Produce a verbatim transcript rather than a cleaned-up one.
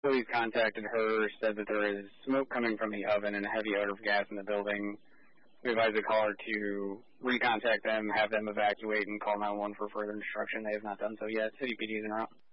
Police contacted her, said that there is smoke coming from the oven and a heavy odor of gas in the building. We advised the caller to recontact them, have them evacuate, and call nine one one for further instruction. They have not done so yet. City P D is en route.